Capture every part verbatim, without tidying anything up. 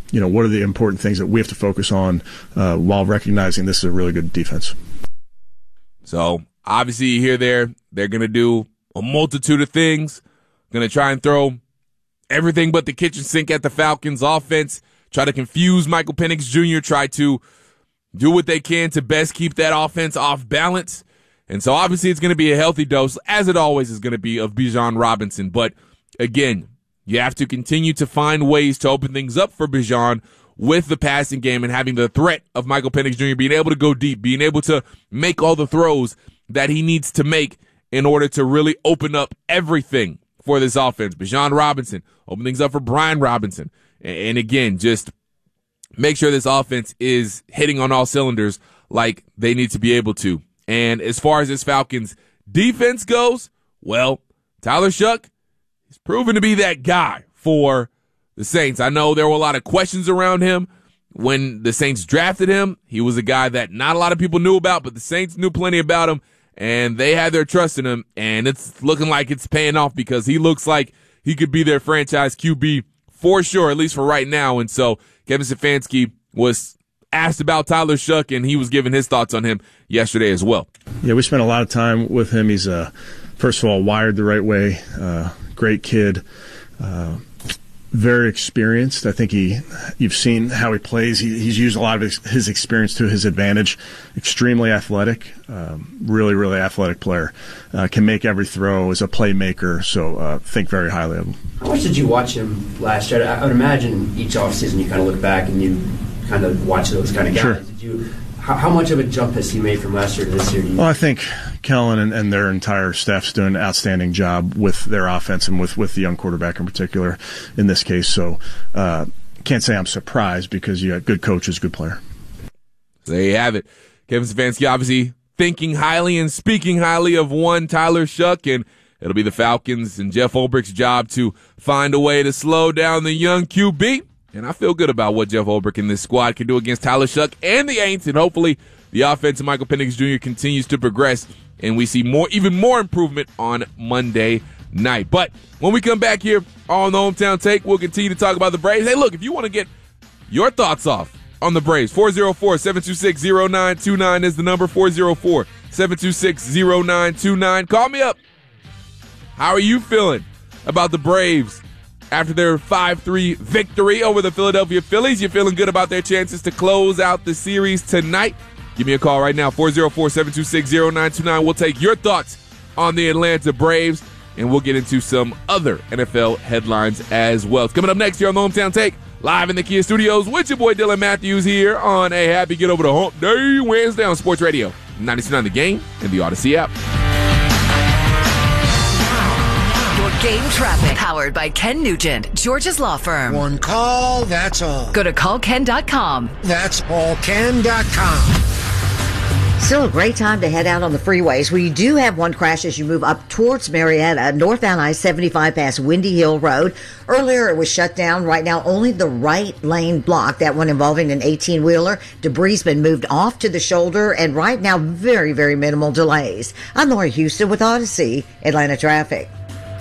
you know, what are the important things that we have to focus on uh, while recognizing this is a really good defense. So obviously here they're, they're going to do a multitude of things, going to try and throw everything but the kitchen sink at the Falcons offense, try to confuse Michael Penix Junior, try to do what they can to best keep that offense off balance. And so obviously it's going to be a healthy dose, as it always is going to be, of Bijan Robinson. But again, you have to continue to find ways to open things up for Bijan with the passing game and having the threat of Michael Penix Junior being able to go deep, being able to make all the throws that he needs to make in order to really open up everything for this offense. Bijan Robinson, open things up for Brian Robinson. And again, just make sure this offense is hitting on all cylinders like they need to be able to. And as far as this Falcons defense goes, well, Tyler Shough is proven to be that guy for the Saints. I know there were a lot of questions around him when the Saints drafted him. He was a guy that not a lot of people knew about, but the Saints knew plenty about him, and they had their trust in him, and it's looking like it's paying off because he looks like he could be their franchise Q B for sure, at least for right now. And so Kevin Stefanski was asked about Tyler Shough, and he was giving his thoughts on him yesterday as well. Yeah, we spent a lot of time with him. He's, uh, first of all, wired the right way, uh, great kid, uh, very experienced. I think he, you've seen how he plays. He, he's used a lot of his, his experience to his advantage. Extremely athletic, um, really, really athletic player. Uh, can make every throw, is a playmaker, so uh, think very highly of him. How much did you watch him last year? I would imagine each offseason you kind of look back and you kind of watch those kind of guys. Sure. Did you? How, how much of a jump has he made from last year to this year? Well, I think Kellen and, and their entire staff's doing an outstanding job with their offense and with, with the young quarterback in particular in this case. So uh, can't say I'm surprised because you got good coaches, good player. So there you have it. Kevin Stefanski obviously thinking highly and speaking highly of one Tyler Shough, and it'll be the Falcons and Jeff Ulbricht's job to find a way to slow down the young Q B. And I feel good about what Jeff Ulbrich and this squad can do against Tyler Shough and the Aints, and hopefully the offense of Michael Penix Junior continues to progress, and we see more, even more improvement on Monday night. But when we come back here on the Hometown Take, we'll continue to talk about the Braves. Hey, look, if you want to get your thoughts off on the Braves, four oh four, seven two six, oh nine two nine is the number, four oh four, seven two six, oh nine two nine. Call me up. How are you feeling about the Braves after their five three victory over the Philadelphia Phillies? You feeling good about their chances to close out the series tonight? Give me a call right now, four oh four, seven two six, oh nine two nine. We'll take your thoughts on the Atlanta Braves, and we'll get into some other N F L headlines as well. It's coming up next here on the Hometown Take, live in the Kia Studios with your boy Dylan Matthews here on a happy Get Over the Hump Day Wednesday on Sports Radio ninety-two point nine The Game and the Odyssey app. Game traffic powered by Ken Nugent, George's law firm. One call, that's all. Go to call ken dot com. That's all ken dot com. Still a great time to head out on the freeways. We do have one crash as you move up towards Marietta, northbound I seventy-five past Windy Hill Road. Earlier it was shut down. Right now only the right lane blocked, that one involving an eighteen-wheeler. Debris has been moved off to the shoulder, and right now very, very minimal delays. I'm Lori Houston with Odyssey, Atlanta Traffic.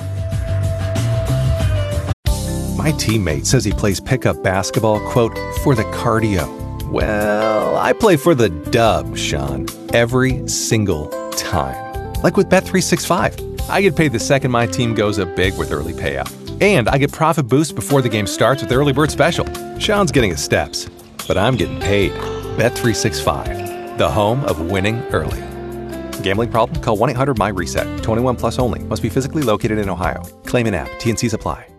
My teammate says he plays pickup basketball, quote, for the cardio. Well, I play for the dub, Sean, every single time. Like with Bet three sixty-five. I get paid the second my team goes up big with early payout. And I get profit boost before the game starts with Early Bird Special. Sean's getting his steps, but I'm getting paid. Bet three sixty-five, the home of winning early. Gambling problem? Call one eight hundred M Y RESET. twenty-one plus only. Must be physically located in Ohio. Claim in app. T and C's apply.